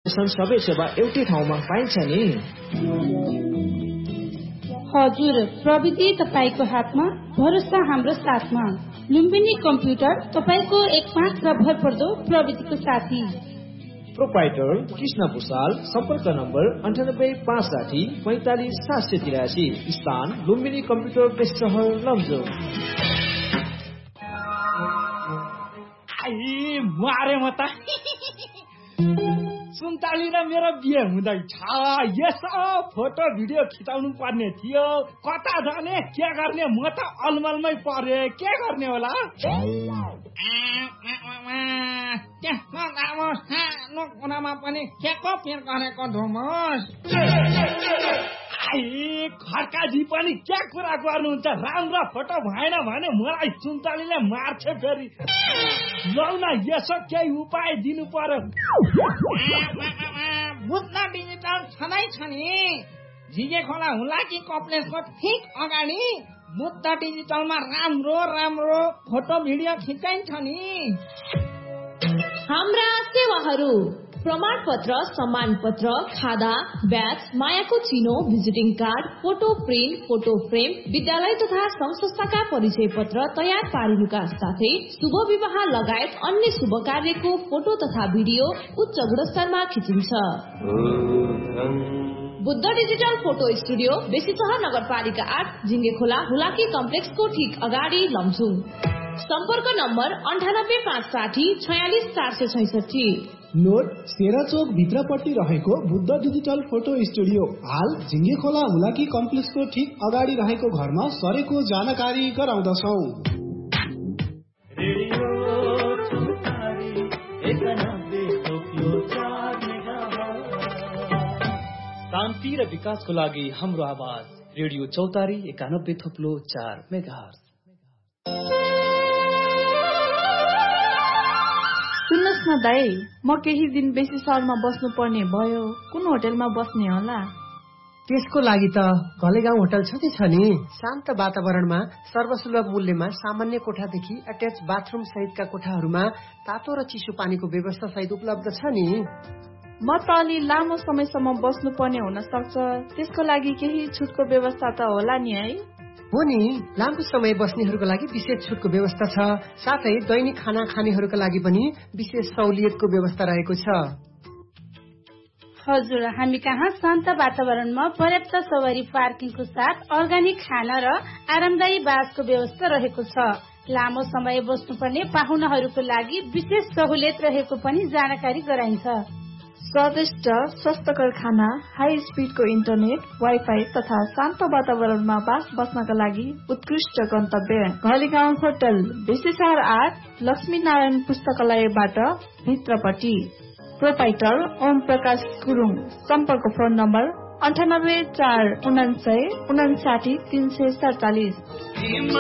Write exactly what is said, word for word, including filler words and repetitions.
सबै सेवा एउटै ठाउँमा पाइन्छ नि। हजुर, प्रविधि तपाईको हातमा, भरोसा हाम्रो साथमा। लुम्बिनी कम्प्युटर तपाईको एकमात्र भरपर्दो प्रविधिको साथी। प्रोपाइटर कृष्ण भूषाल, सम्पर्क नम्बर अन्ठानब्बे पाँच साठी पैंतालिस सात सय तिरासी, स्थान लुम्बिनी कम्प्युटर बेस्ट सहर लमजुङ। मारे म त सुन्ताली र मेरो बिहे हुँदैछ, यसो फोटो भिडियो खिचाउनु पर्ने थियो, कता जाने के गर्ने, म त अलमलमै परे, के गर्ने होला। त्यस्तो लामो सानो कुरामा पनि के को पिर गरेको धुमोस। खड्काजी पनि के कुरा गर्नुहुन्छ, राम्रो फोटो भएन भने मलाई सुन्तालीले मार्छ फेरि। लौ न यसो केही उपाय दिनु पर्यो। बुद्ध डिजिटल छँदै छ नि, झिगे खोला हुलाकी कम्प्लेक्सको ठिक अगाडि बुद्ध डिजिटलमा राम्रो राम्रो फोटो भिडियो खिचाइन्छ नि। हाम्रा सेवाहरू प्रमाण पत्र, सम्मान पत्र, खादा, ब्याज, मायाको चिनो, visiting card, photo print, photo frame, विद्यालय तथा संघ संस्थाका परिचय पत्र तयार पारिनुका साथै शुभ विवाह लगायत अन्य शुभ कार्यको फोटो तथा भिडियो उच्च गुणस्तरमा खिचिन्छ। Buddha digital photo studio, Besisahar नगरपालिका आठ, झिङ्गे खोला हुलाकी कम्प्लेक्सको ठिक अगाडि लमजुङ। सम्पर्क नम्बर अन्ठानब्बे पाँच साठी छयालिस चार सय छैसठी। नोट सेरा चोक भित्रपट्टि रहेको बुद्ध डिजिटल फोटो स्टुडियो हाल झिङ्गे खोला हुलाकी कम्प्लेक्सको ठिक अगाडि रहेको घरमा सरेको जानकारी गराउँदछौ। शान्ति र विकासको लागि हाम्रो आवाज रेडियो चौतारी एकानब्बे थोप्लो चार मेगाहर्ज। सुन्नुहोस् न दाई, म केही दिन बेसी सहरमा बस्नु पर्ने भयो, कुन होटलमा बस्ने होला? त्यसको लागि त घलेगाउँ होटल छ छ नि। शान्त वातावरणमा सर्वसुलभ मूल्यमा सामान्य कोठादेखि अट्याच बाथरुम सहितका कोठाहरूमा तातो र चिसो पानीको व्यवस्था सहित उपलब्ध छ नि। म त अलि लामो समयसम्म बस्नु पर्ने हुन सक्छ, त्यसको लागि केही छुटको व्यवस्था त होला नि है? हो नि, लामो समय बस्नेहरूको लागि विशेष छुटको व्यवस्था छ, साथै दैनिक खाना खानेहरूका लागि पनि विशेष सहुलियतको व्यवस्था रहेको छ। हजुर, हामी कहाँ शान्त वातावरणमा पर्याप्त सवारी पार्किङको साथ अर्ग्यानिक खाना र आरामदायी बासको व्यवस्था रहेको छ। लामो समय बस्नुपर्ने पाहुनाहरूको लागि विशेष सहुलियत रहेको पनि जानकारी गराइन्छ। स्वादिष्ट स्वस्थकर खाना, हाई स्पिडको इन्टरनेट, वाइफाई तथा शान्त वातावरणमा बास बस्नका लागि उत्कृष्ट गन्तव्य घलेगाउँ होटल, बेसीसहर आठ, लक्ष्मी नारायण पुस्तकालयबाट भित्रपट्टि। प्रोपाइटर ओम प्रकाश गुरुङ, सम्पर्क फोन नम्बर अन्ठानब्बे चार उनासय उनासाठी तीन सय सडचालिस।